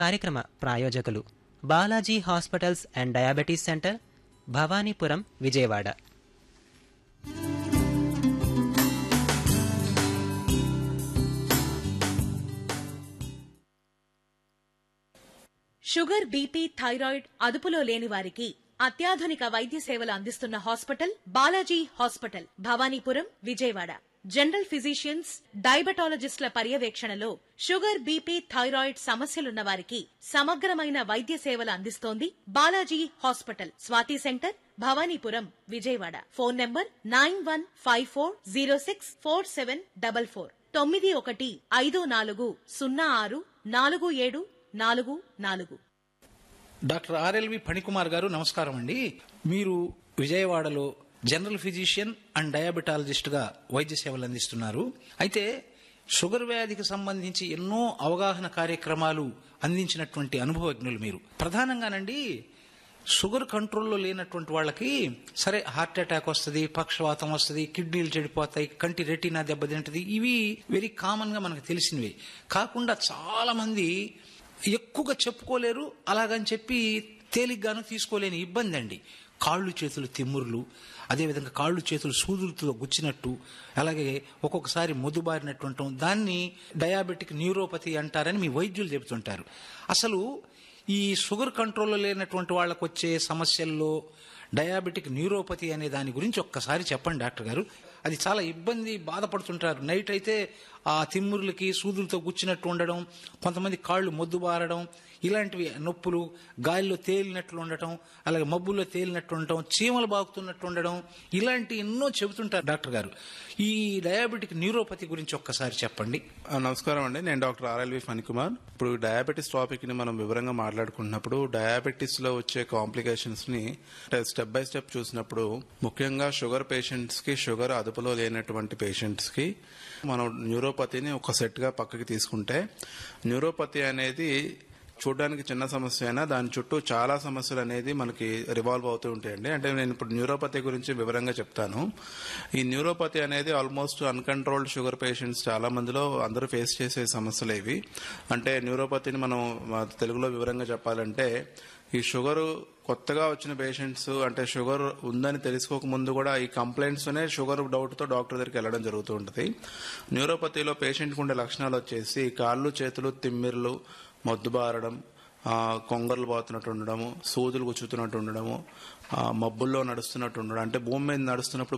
కార్యక్రమ ప్రాయోజకులు Balaji hospitals and diabetes centre, Bhavanipuram, Vijayawada. Sugar, BP, thyroid అదుపులో లేని వారికి అత్యాధునిక వైద్య సేవలు అందిస్తున్న hospital Balaji hospital, Bhavanipuram, Vijayawada. General physicians, డయాబెటాలజిస్టుల పర్యవేక్షణలో షుగర్, బీపీ, థైరాయిడ్ సమస్యలున్న వారికి సమగ్రమైన వైద్య సేవలు అందిస్తోంది Balaji hospital. Swathi centre, Bhavanipuram, Vijayawada. Phone number 9154064744 9154064744. Doctor RLV Phanikumar గారు, నమస్కారం అండి. మీరు విజయవాడలో జనరల్ ఫిజిషియన్ అండ్ డయాబెటాలజిస్ట్ గా వైద్య సేవలు అందిస్తున్నారు. అయితే షుగర్ వ్యాధికి సంబంధించి ఎన్నో అవగాహన కార్యక్రమాలు అందించినటువంటి అనుభవజ్ఞులు మీరు. ప్రధానంగానండి షుగర్ కంట్రోల్లో లేనటువంటి వాళ్ళకి సరే హార్ట్ అటాక్ వస్తుంది, పక్షవాతం వస్తుంది, కిడ్నీలు చెడిపోతాయి, కంటి రెటీనా దెబ్బతింటది, ఇవి వెరీ కామన్ గా మనకు తెలిసినవి. కాకుండా చాలా మంది ఎక్కువగా చెప్పుకోలేరు, అలాగని చెప్పి తేలిగ్గాను తీసుకోలేని ఇబ్బంది అండి కాళ్ళు చేతులు తిమ్మురులు, అదేవిధంగా కాళ్ళు చేతులు సూదులతో గుచ్చినట్టు, అలాగే ఒక్కొక్కసారి మొద్దుబారినట్టు ఉంటాం. దాన్ని డయాబెటిక్ న్యూరోపతి అంటారని మీ వైద్యులు చెబుతుంటారు. అసలు ఈ షుగర్ కంట్రోల్లో లేనటువంటి వాళ్ళకు వచ్చే సమస్యల్లో డయాబెటిక్ న్యూరోపతి అనే దాని గురించి ఒక్కసారి చెప్పండి డాక్టర్ గారు. అది చాలా ఇబ్బంది, బాధపడుతుంటారు. నైట్ అయితే ఆ తిమ్మురులకి సూదులతో గుచ్చినట్టు ఉండడం, కొంతమంది కాళ్ళు మొద్దుబారడం, ఇలాంటివి నొప్పులు, గాలిలో తేలినట్లు ఉండటం, అలాగే మబ్బుల్లో తేలినట్టు ఉండటం, చీమలు బాగుతున్నట్టు ఉండడం, ఇలాంటి ఎన్నో చెబుతుంటారు డాక్టర్ గారు. ఈ డయాబెటిక్ న్యూరోపతి గురించి ఒక్కసారి చెప్పండి. నమస్కారం అండి, నేను డాక్టర్ ఆర్ఎల్వి ఫణికుమార్. ఇప్పుడు డయాబెటీస్ టాపిక్ ని మనం వివరంగా మాట్లాడుకుంటున్నప్పుడు డయాబెటీస్ లో వచ్చే కాంప్లికేషన్స్ ని స్టెప్ బై స్టెప్ చూసినప్పుడు ముఖ్యంగా షుగర్ పేషెంట్స్ కి, షుగర్ అదుపులో లేనటువంటి పేషెంట్స్ కి మనం న్యూరోపతిని ఒక సెట్ గా పక్కకి తీసుకుంటే, న్యూరోపతి అనేది చూడడానికి చిన్న సమస్య అయినా దాని చుట్టూ చాలా సమస్యలు అనేది మనకి రివాల్వ్ అవుతూ ఉంటాయండి. అంటే నేను ఇప్పుడు న్యూరోపతి గురించి వివరంగా చెప్తాను. ఈ న్యూరోపతి అనేది ఆల్మోస్ట్ అన్కంట్రోల్డ్ షుగర్ పేషెంట్స్ చాలా మందిలో అందరూ ఫేస్ చేసే సమస్యలు ఇవి. అంటే న్యూరోపతిని మనం తెలుగులో వివరంగా చెప్పాలంటే, ఈ షుగర్ కొత్తగా వచ్చిన పేషెంట్స్, అంటే షుగర్ ఉందని తెలుసుకోక ముందు కూడా ఈ కంప్లైంట్స్ తోనే షుగర్ డౌట్ తో డాక్టర్ దగ్గరికి వెళ్ళడం జరుగుతూ ఉంటుంది. న్యూరోపతిలో పేషెంట్ కు ఉండే లక్షణాలు వచ్చేసి కాళ్ళు చేతులు తిమ్మిర్లు, మొద్దుబారడం, కొంగర్లు పోతున్నట్టు ఉండడము, సూదులు గుచ్చుతున్నట్టు ఉండడము, మబ్బుల్లో నడుస్తున్నట్టు ఉండడం, అంటే భూమి మీద నడుస్తున్నప్పుడు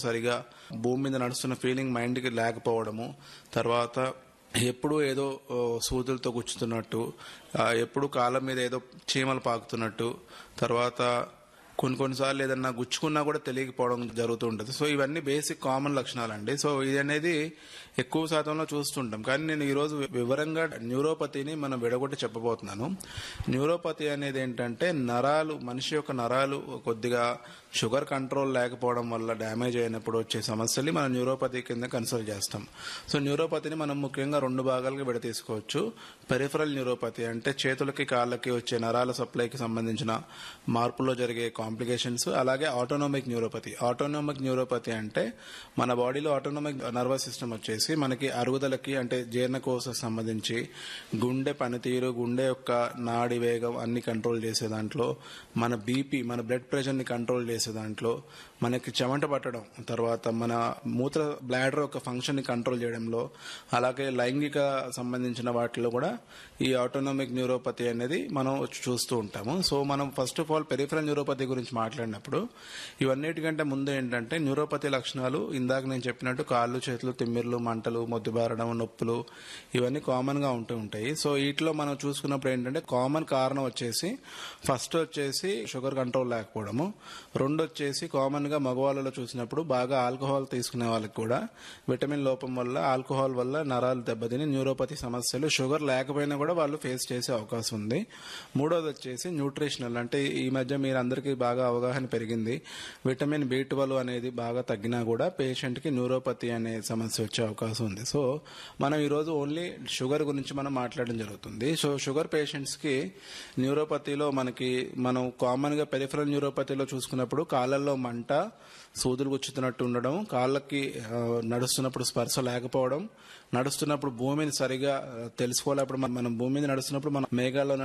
భూమి మీద నడుస్తున్న ఫీలింగ్ మైండ్కి లేకపోవడము, తర్వాత ఎప్పుడు ఏదో సూదులతో గుచ్చుతున్నట్టు, ఎప్పుడు కాళ్ళ మీద ఏదో చీమలు పాకుతున్నట్టు, తర్వాత కొన్నిసార్లు ఏదన్నా గుచ్చుకున్నా కూడా తెలియకపోవడం జరుగుతూ ఉంటుంది. సో ఇవన్నీ బేసిక్ కామన్ లక్షణాలండి. సో ఇది అనేది ఎక్కువ శాతంలో చూస్తుంటాం. కానీ నేను ఈరోజు వివరంగా న్యూరోపతిని మనం విడగొట్టి చెప్పబోతున్నాను. న్యూరోపతి అనేది ఏంటంటే మనిషి యొక్క నరాలు కొద్దిగా షుగర్ కంట్రోల్ లేకపోవడం వల్ల డ్యామేజ్ అయినప్పుడు వచ్చే సమస్యల్ని మనం న్యూరోపతి కింద కన్సిడర్ చేస్తాం. సో న్యూరోపతిని మనం ముఖ్యంగా 2 భాగాలుగా విడతీసుకోవచ్చు. పెరిఫరల్ న్యూరోపతి అంటే చేతులకి కాళ్ళకి వచ్చే నరాల సప్లైకి సంబంధించిన మార్పుల్లో జరిగే కాంప్లికేషన్స్, అలాగే ఆటోనోమిక్ న్యూరోపతి. ఆటోనోమిక్ న్యూరోపతి అంటే మన బాడీలో ఆటోనోమిక్ నర్వస్ సిస్టమ్ వచ్చేసి మనకి అరుగుదలకి, అంటే జీర్ణకోశకు సంబంధించి గుండె పనితీరు, గుండె యొక్క నాడి వేగం అన్ని కంట్రోల్ చేసే దాంట్లో, మన బీపీ, మన బ్లడ్ ప్రెషర్ ని కంట్రోల్ చేసే దాంట్లో, మనకి చెమట పట్టడం, తర్వాత మన మూత్ర బ్లాడర్ యొక్క ఫంక్షన్ ని కంట్రోల్ చేయడంలో, అలాగే లైంగిక సంబంధించిన వాటిలో కూడా ఈ ఆటోనోమిక్ న్యూరోపతి అనేది మనం చూస్తూ ఉంటాము. సో మనం first of all peripheral neuropathy గురించి మాట్లాడినప్పుడు ఇవన్నిటికంటే ముందు ఏంటంటే న్యూరోపతి లక్షణాలు ఇందాక నేను చెప్పినట్టు కాళ్ళు చేతులు తిమ్మిర్లు, మంటలు, మొద్దుబారడం, నొప్పులు, ఇవన్నీ కామన్ గా ఉంటూ ఉంటాయి. సో వీటిలో మనం చూసుకున్నప్పుడు ఏంటంటే కామన్ కారణం వచ్చేసి ఫస్ట్ వచ్చేసి షుగర్ కంట్రోల్ లేకపోవడము, 2 వచ్చేసి కామన్ గా మగవాళ్ళలో చూసినప్పుడు బాగా ఆల్కహాల్ తీసుకునే వాళ్ళకి కూడా విటమిన్ లోపం వల్ల, ఆల్కహాల్ వల్ల నరాలు దెబ్బతిని న్యూరోపతి సమస్యలు షుగర్ లేకపోయినా కూడా వాళ్ళు ఫేస్ చేసే అవకాశం ఉంది. 3వది వచ్చేసి న్యూట్రిషనల్, అంటే ఈ మధ్య మీరు అందరికీ బాగా అవగాహన పెరిగింది. విటమిన్ B12 అనేది బాగా తగ్గినా కూడా పేషెంట్ కి న్యూరోపతి అనే సమస్య వచ్చే అవకాశం ఉంది. సో మనం ఈరోజు ఓన్లీ షుగర్ గురించి మనం మాట్లాడడం జరుగుతుంది. సో షుగర్ పేషెంట్స్ కి న్యూరోపతిలో మనం కామన్ గా పెరిఫరల్ న్యూరోపతిలో చూసుకున్నప్పుడు కాళ్ళల్లో మంట, సూదులు గుచ్చుతున్నట్టు ఉండడం, కాళ్ళకి నడుస్తున్నప్పుడు స్పర్శ లేకపోవడం, నడుస్తున్నప్పుడు భూమిని సరిగా తెలుసుకోలేప్పుడు మనం భూమి మీద నడుస్తున్నప్పుడు మనం మేఘాల్లో